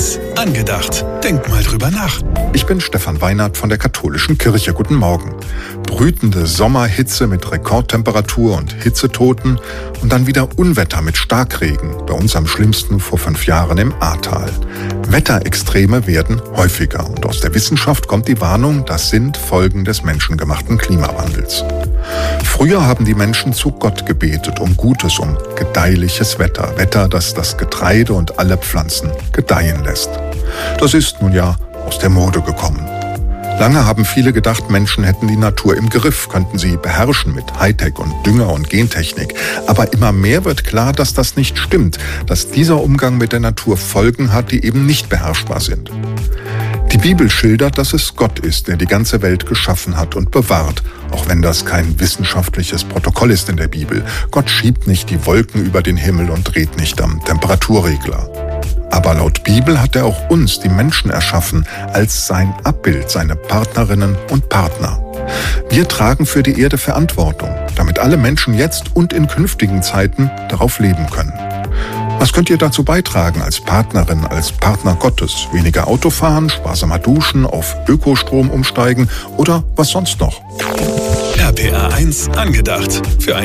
1 angedacht. Denk mal drüber nach. Ich bin Stefan Weinert von der Katholischen Kirche. Guten Morgen. Brütende Sommerhitze mit Rekordtemperatur und Hitzetoten und dann wieder Unwetter mit Starkregen, bei uns am schlimmsten vor 5 Jahren im Ahrtal. Wetterextreme werden häufiger und aus der Wissenschaft kommt die Warnung, das sind Folgen des menschengemachten Klimawandels. Früher haben die Menschen zu Gott gebetet um gutes, um gedeihliches Wetter. Wetter, das das Getreide und alle Pflanzen gedeihen lässt. Das ist nun ja aus der Mode gekommen. Lange haben viele gedacht, Menschen hätten die Natur im Griff, könnten sie beherrschen mit Hightech und Dünger und Gentechnik. Aber immer mehr wird klar, dass das nicht stimmt, dass dieser Umgang mit der Natur Folgen hat, die eben nicht beherrschbar sind. Die Bibel schildert, dass es Gott ist, der die ganze Welt geschaffen hat und bewahrt, auch wenn das kein wissenschaftliches Protokoll ist in der Bibel. Gott schiebt nicht die Wolken über den Himmel und dreht nicht am Temperaturregler. Aber laut Bibel hat er auch uns, die Menschen, erschaffen, als sein Abbild, seine Partnerinnen und Partner. Wir tragen für die Erde Verantwortung, damit alle Menschen jetzt und in künftigen Zeiten darauf leben können. Was könnt ihr dazu beitragen als Partnerin, als Partner Gottes? Weniger Auto fahren, sparsamer duschen, auf Ökostrom umsteigen oder was sonst noch? RPR 1 angedacht. Für ein